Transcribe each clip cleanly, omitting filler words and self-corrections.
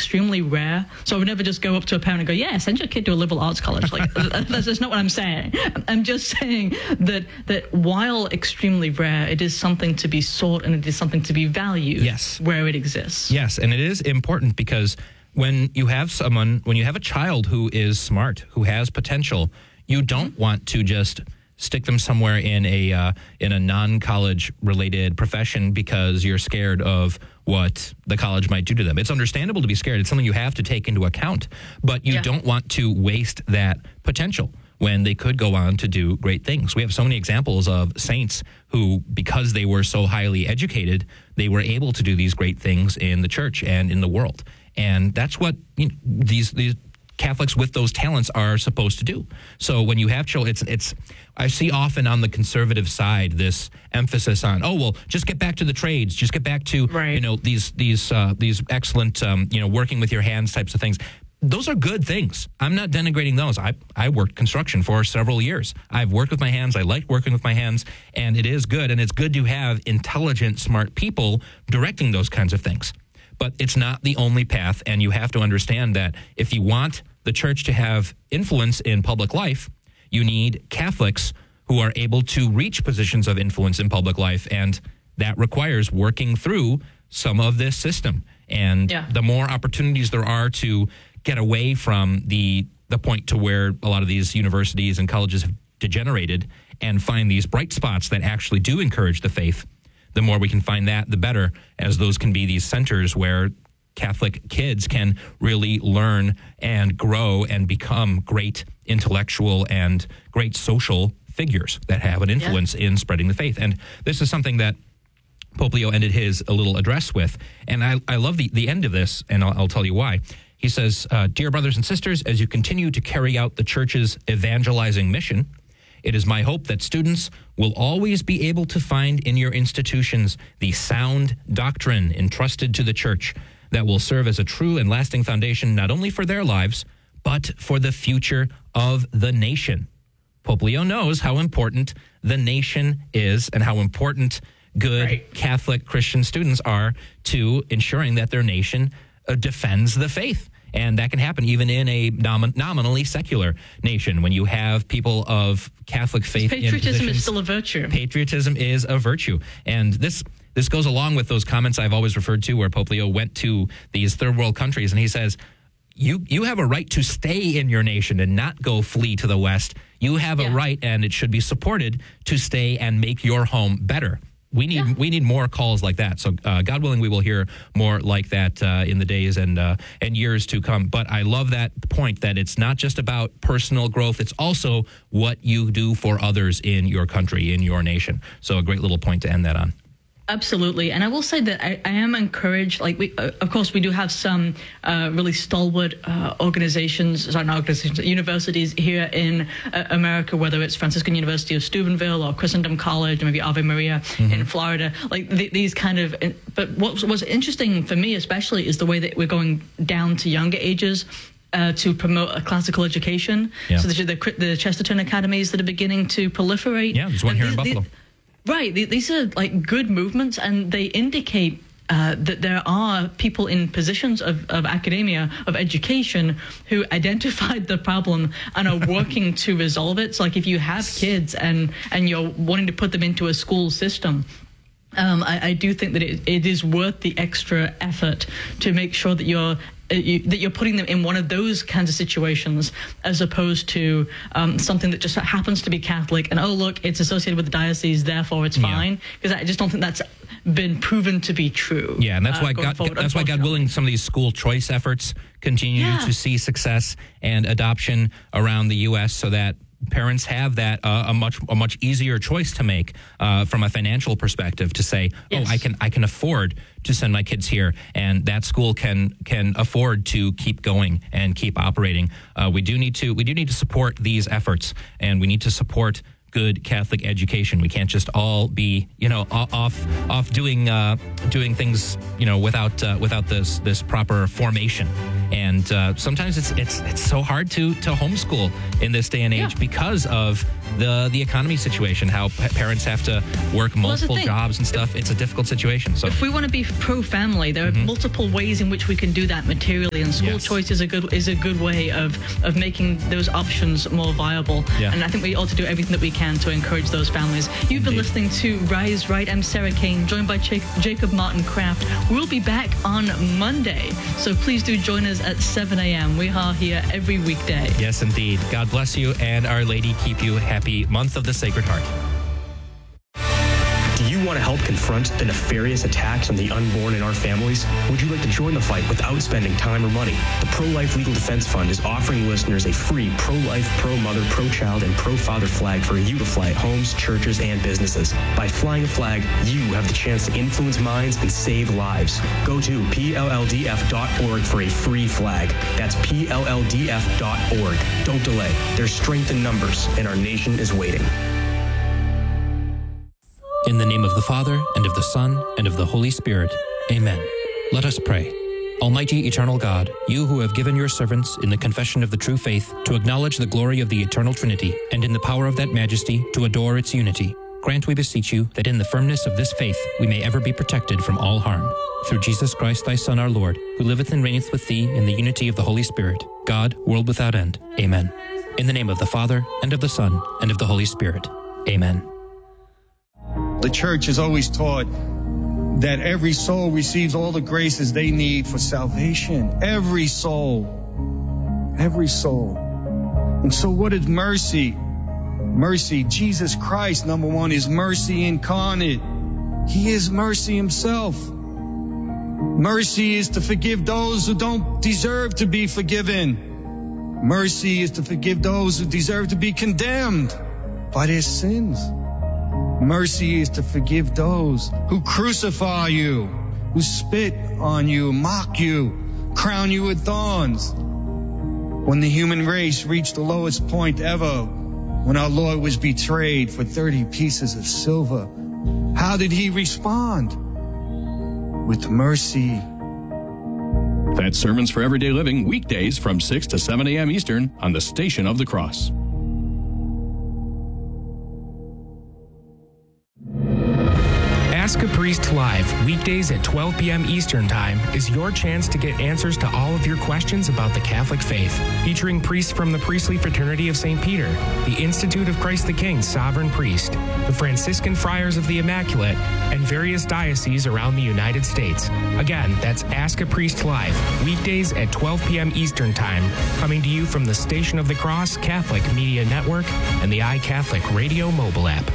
extremely rare. So I would never just go up to a parent and go, yeah, send your kid to a liberal arts college. Like, that's not what I'm saying. I'm just saying that while extremely rare, it is something to be sought and it is something to be valued where it exists. Yes, and it is important because when you have a child who is smart, who has potential, you don't want to just stick them somewhere in a non-college related profession because you're scared of what the college might do to them. It's understandable to be scared. It's something you have to take into account, but you don't want to waste that potential when they could go on to do great things. We have so many examples of saints who, because they were so highly educated, they were able to do these great things in the church and in the world. And that's what these Catholics with those talents are supposed to do. So when you have children, it's I see often on the conservative side this emphasis on, oh well, just get back to the trades, just get back to these excellent working with your hands types of things. Those are good things. I'm not denigrating those. I worked construction for several years. I've worked with my hands. I like working with my hands, and it is good. And it's good to have intelligent, smart people directing those kinds of things. But it's not the only path, and you have to understand that if you want the church to have influence in public life, you need Catholics who are able to reach positions of influence in public life, and that requires working through some of this system. And the more opportunities there are to get away from the point to where a lot of these universities and colleges have degenerated and find these bright spots that actually do encourage the faith, the more we can find that, the better, as those can be these centers where Catholic kids can really learn and grow and become great intellectual and great social figures that have an influence in spreading the faith. And this is something that Pope Leo ended his little address with. And I love the end of this, and I'll tell you why. He says, "Dear brothers and sisters, as you continue to carry out the Church's evangelizing mission, it is my hope that students will always be able to find in your institutions the sound doctrine entrusted to the Church that will serve as a true and lasting foundation not only for their lives, but for the future of the nation." Pope Leo knows how important the nation is and how important good Catholic Christian students are to ensuring that their nation defends the faith. And that can happen even in a nominally secular nation when you have people of Catholic faith. Patriotism is still a virtue. Patriotism is a virtue. And this goes along with those comments I've always referred to where Pope Leo went to these third world countries and he says, you have a right to stay in your nation and not go flee to the West. You have a right, and it should be supported, to stay and make your home better. We need more calls like that. So God willing, we will hear more like that in the days and years to come. But I love that point that it's not just about personal growth. It's also what you do for others in your country, in your nation. So a great little point to end that on. Absolutely. And I will say that I am encouraged, like of course we do have some really stalwart universities here in America, whether it's Franciscan University of Steubenville or Christendom College, or maybe Ave Maria in Florida, like these kind of, but what's interesting for me especially is the way that we're going down to younger ages to promote a classical education. So the Chesterton Academies that are beginning to proliferate. Yeah, there's one here in Buffalo. Right. These are like good movements, and they indicate that there are people in positions of academia, of education, who identified the problem and are working to resolve it. So like if you have kids and you're wanting to put them into a school system, I do think that it is worth the extra effort to make sure that you're putting them in one of those kinds of situations, as opposed to something that just happens to be Catholic and, oh, look, it's associated with the diocese, therefore it's fine. Because I just don't think that's been proven to be true. Yeah, and that's why God willing, some of these school choice efforts continue to see success and adoption around the U.S. so that parents have that a much easier choice to make from a financial perspective to say, oh, I can afford to send my kids here, and that school can afford to keep going and keep operating. We do need to support these efforts, and we need to support good Catholic education. We can't just all be off doing things without this proper formation And sometimes it's so hard to homeschool in this day and age because of the economy situation, how parents have to work multiple jobs and stuff. It's a difficult situation. So if we want to be pro-family, there are multiple ways in which we can do that materially, and school choice is a good way of making those options more viable. Yeah. And I think we ought to do everything that we can to encourage those families. You've been listening to Rise Right. I'm Sarah Kane, joined by Jacob Martin Kraft. We'll be back on Monday, so please do join us at 7 a.m. We are here every weekday. Yes, indeed. God bless you, and Our Lady keep you. Happy month of the Sacred Heart. Do you want to help confront the nefarious attacks on the unborn in our families? Would you like to join the fight without spending time or money? The Pro-Life Legal Defense Fund is offering listeners a free pro-life, pro-mother, pro-child, and pro-father flag for you to fly at homes, churches, and businesses. By flying a flag, you have the chance to influence minds and save lives. Go to PLLDF.org for a free flag. That's PLLDF.org. Don't delay. There's strength in numbers, and our nation is waiting. In the name of the Father, and of the Son, and of the Holy Spirit. Amen. Let us pray. Almighty eternal God, you who have given your servants in the confession of the true faith to acknowledge the glory of the eternal Trinity, and in the power of that majesty to adore its unity, grant, we beseech you, that in the firmness of this faith we may ever be protected from all harm. Through Jesus Christ, thy Son, our Lord, who liveth and reigneth with thee in the unity of the Holy Spirit, God, world without end. Amen. In the name of the Father, and of the Son, and of the Holy Spirit. Amen. The church has always taught that every soul receives all the graces they need for salvation. Every soul. Every soul. And so what is mercy? Mercy, Jesus Christ, number one, is mercy incarnate. He is mercy himself. Mercy is to forgive those who don't deserve to be forgiven. Mercy is to forgive those who deserve to be condemned by their sins. Mercy is to forgive those who crucify you, who spit on you, mock you, crown you with thorns. When the human race reached the lowest point ever, when our Lord was betrayed for 30 pieces of silver, how did he respond? With mercy. That's Sermons for Everyday Living, weekdays from 6 to 7 a.m. Eastern on the Station of the Cross. Ask a Priest Live, weekdays at 12 p.m. Eastern Time, is your chance to get answers to all of your questions about the Catholic faith. Featuring priests from the Priestly Fraternity of St. Peter, the Institute of Christ the King Sovereign Priest, the Franciscan Friars of the Immaculate, and various dioceses around the United States. Again, that's Ask a Priest Live, weekdays at 12 p.m. Eastern Time, coming to you from the Station of the Cross Catholic Media Network and the iCatholic Radio mobile app.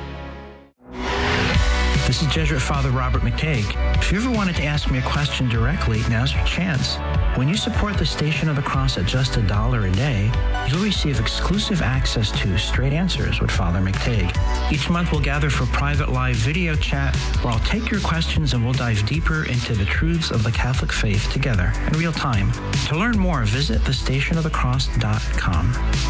This is Jesuit Father Robert McTague. If you ever wanted to ask me a question directly, now's your chance. When you support the Station of the Cross at just $1 a day, you'll receive exclusive access to Straight Answers with Father McTague. Each month we'll gather for private live video chat where I'll take your questions and we'll dive deeper into the truths of the Catholic faith together in real time. To learn more, visit thestationofthecross.com.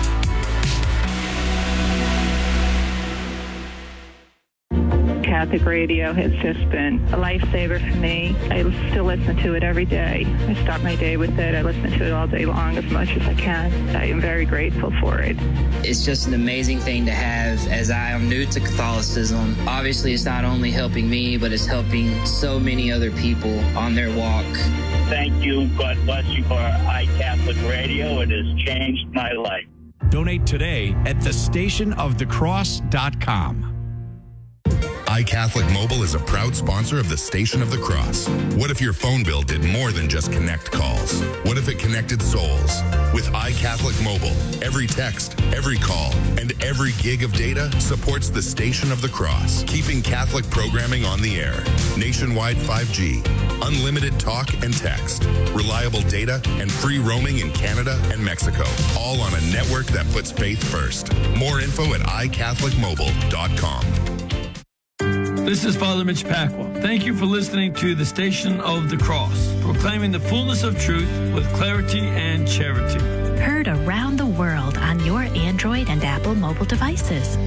Catholic radio has just been a lifesaver for me. I still listen to it every day. I start my day with it. I listen to it all day long as much as I can. I am very grateful for it. It's just an amazing thing to have, as I am new to Catholicism. Obviously, it's not only helping me, but it's helping so many other people on their walk. Thank you. God bless you for iCatholic Radio. It has changed my life. Donate today at thestationofthecross.com. iCatholic Mobile is a proud sponsor of the Station of the Cross. What if your phone bill did more than just connect calls? What if it connected souls? With iCatholic Mobile, every text, every call, and every gig of data supports the Station of the Cross, keeping Catholic programming on the air. Nationwide 5G, unlimited talk and text, reliable data, and free roaming in Canada and Mexico, all on a network that puts faith first. More info at iCatholicMobile.com. This is Father Mitch Pacwa. Thank you for listening to the Station of the Cross, proclaiming the fullness of truth with clarity and charity. Heard around the world on your Android and Apple mobile devices.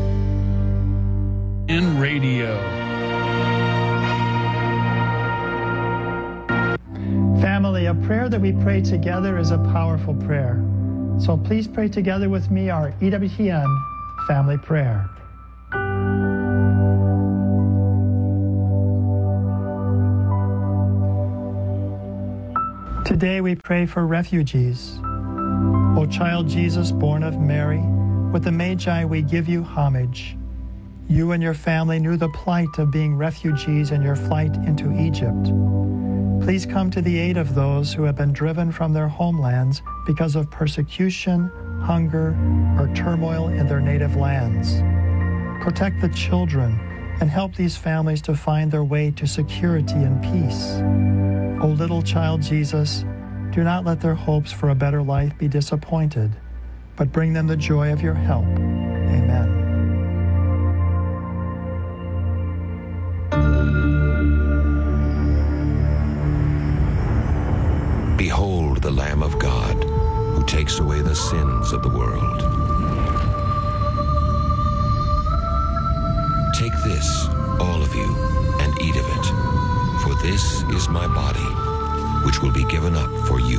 And radio. Family, a prayer that we pray together is a powerful prayer. So please pray together with me our EWTN family prayer. Today we pray for refugees. O child Jesus, born of Mary, with the Magi we give you homage. You and your family knew the plight of being refugees in your flight into Egypt. Please come to the aid of those who have been driven from their homelands because of persecution, hunger, or turmoil in their native lands. Protect the children and help these families to find their way to security and peace. O little child Jesus, do not let their hopes for a better life be disappointed, but bring them the joy of your help. Amen. Behold the Lamb of God, who takes away the sins of the world. Take this, all of you, and eat of it, for this is my body, which will be given up for you.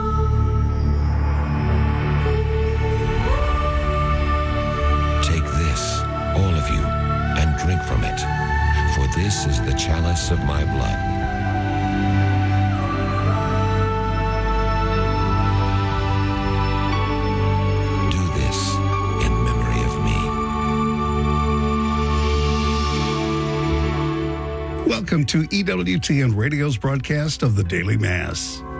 Take this, all of you, and drink from it, for this is the chalice of my blood. Do this in memory of me. Welcome to EWTN Radio's broadcast of the Daily Mass.